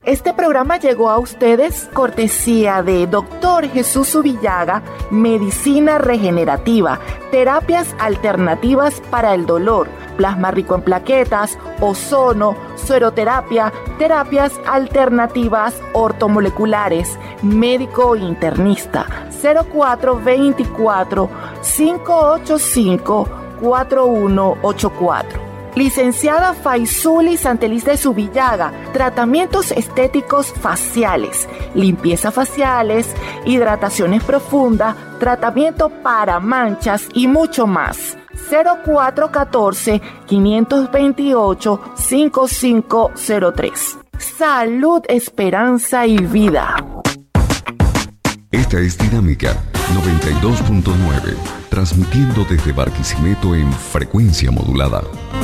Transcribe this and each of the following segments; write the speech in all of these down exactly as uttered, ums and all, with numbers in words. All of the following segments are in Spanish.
Este programa llegó a ustedes cortesía de Doctor Jesús Subillaga, Medicina Regenerativa, Terapias Alternativas para el Dolor, Plasma Rico en Plaquetas, Ozono, Sueroterapia, Terapias Alternativas Ortomoleculares, Médico Internista, cero cuatro veinticuatro, cinco ocho cinco, cuatro uno ocho cuatro. Licenciada Faizuli Santeliz de Subillaga, tratamientos estéticos faciales, limpieza faciales, hidrataciones profundas, tratamiento para manchas y mucho más. cero cuatro uno cuatro, cinco dos ocho, cinco cinco cero tres. Salud, esperanza y vida. Esta es Dinámica noventa y dos punto nueve, transmitiendo desde Barquisimeto en frecuencia modulada.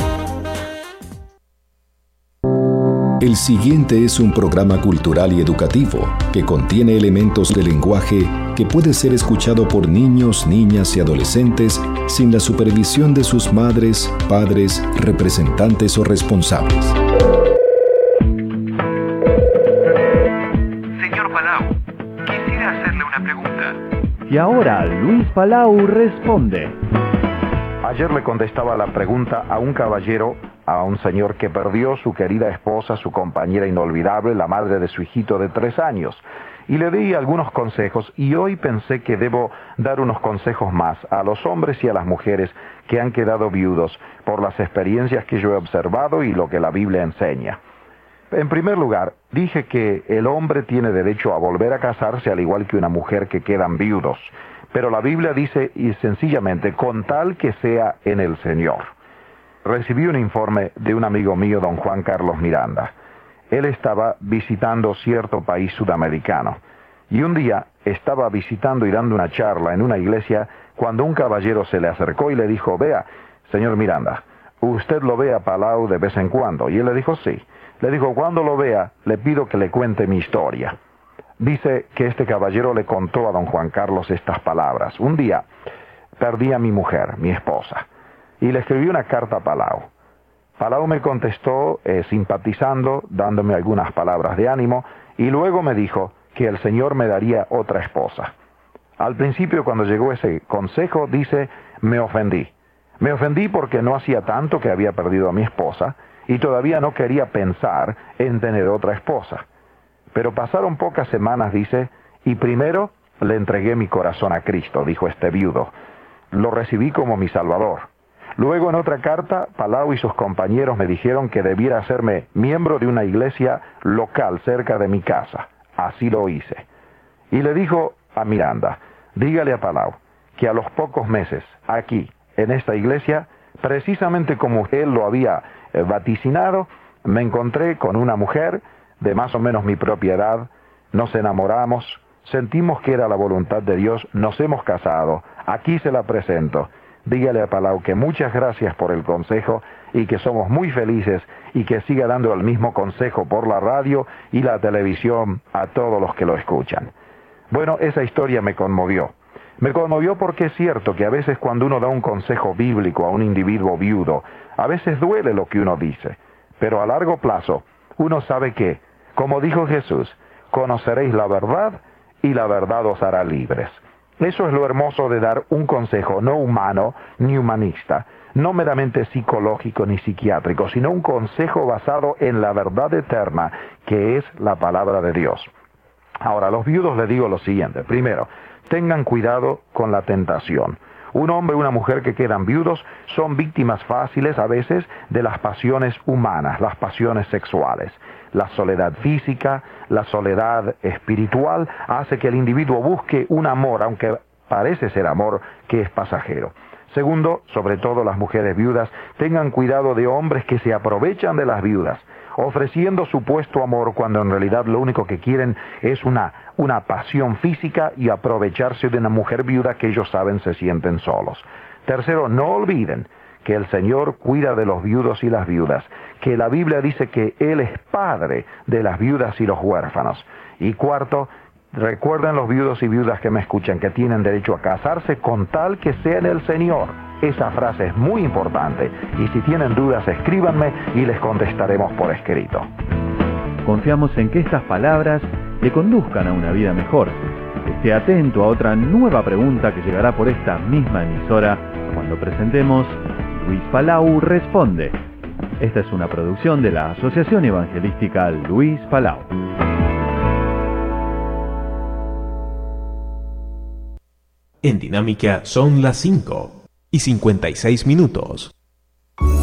El siguiente es un programa cultural y educativo que contiene elementos de lenguaje que puede ser escuchado por niños, niñas y adolescentes sin la supervisión de sus madres, padres, representantes o responsables. Señor Palau, quisiera hacerle una pregunta. Y ahora Luis Palau responde. Ayer le contestaba la pregunta a un caballero, a un señor que perdió su querida esposa, su compañera inolvidable, la madre de su hijito de tres años. Y le di algunos consejos y hoy pensé que debo dar unos consejos más a los hombres y a las mujeres que han quedado viudos por las experiencias que yo he observado y lo que la Biblia enseña. En primer lugar, dije que el hombre tiene derecho a volver a casarse al igual que una mujer que quedan viudos. Pero la Biblia dice, y sencillamente, con tal que sea en el Señor. Recibí un informe de un amigo mío, don Juan Carlos Miranda. Él estaba visitando cierto país sudamericano. Y un día estaba visitando y dando una charla en una iglesia cuando un caballero se le acercó y le dijo, vea, señor Miranda, ¿usted lo ve a Palau de vez en cuando? Y él le dijo, sí. Le dijo, cuando lo vea, le pido que le cuente mi historia. Dice que este caballero le contó a don Juan Carlos estas palabras. Un día perdí a mi mujer, mi esposa, y le escribí una carta a Palau. Palau me contestó eh, simpatizando, dándome algunas palabras de ánimo, y luego me dijo que el Señor me daría otra esposa. Al principio, cuando llegó ese consejo, dice, me ofendí. Me ofendí porque no hacía tanto que había perdido a mi esposa, y todavía no quería pensar en tener otra esposa. Pero pasaron pocas semanas, dice, y primero le entregué mi corazón a Cristo, dijo este viudo. Lo recibí como mi Salvador. Luego en otra carta, Palau y sus compañeros me dijeron que debiera hacerme miembro de una iglesia local cerca de mi casa. Así lo hice. Y le dijo a Miranda, dígale a Palau que a los pocos meses, aquí, en esta iglesia, precisamente como él lo había eh, vaticinado, me encontré con una mujer de más o menos mi propia edad, nos enamoramos, sentimos que era la voluntad de Dios, nos hemos casado, aquí se la presento. Dígale a Palau que muchas gracias por el consejo y que somos muy felices y que siga dando el mismo consejo por la radio y la televisión a todos los que lo escuchan. Bueno, esa historia me conmovió. Me conmovió porque es cierto que a veces cuando uno da un consejo bíblico a un individuo viudo, a veces duele lo que uno dice, pero a largo plazo uno sabe que, como dijo Jesús, conoceréis la verdad y la verdad os hará libres. Eso es lo hermoso de dar un consejo no humano ni humanista, no meramente psicológico ni psiquiátrico, sino un consejo basado en la verdad eterna, que es la palabra de Dios. Ahora, a los viudos les digo lo siguiente. Primero, tengan cuidado con la tentación. Un hombre y una mujer que quedan viudos son víctimas fáciles a veces de las pasiones humanas, las pasiones sexuales. La soledad física, la soledad espiritual hace que el individuo busque un amor, aunque parece ser amor, que es pasajero. Segundo, sobre todo las mujeres viudas, tengan cuidado de hombres que se aprovechan de las viudas, ofreciendo supuesto amor cuando en realidad lo único que quieren es una, una pasión física y aprovecharse de una mujer viuda que ellos saben se sienten solos. Tercero, no olviden que el Señor cuida de los viudos y las viudas, que la Biblia dice que Él es padre de las viudas y los huérfanos. Y cuarto, recuerden los viudos y viudas que me escuchan que tienen derecho a casarse con tal que sea en el Señor. Esa frase es muy importante y si tienen dudas escríbanme y les contestaremos por escrito. confiamos en que estas palabras le conduzcan a una vida mejor. Esté atento a otra nueva pregunta que llegará por esta misma emisora cuando presentemos Luis Palau Responde. Esta es una producción de la Asociación Evangelística Luis Palau. En Dinámica son las cinco y cincuenta y seis minutos.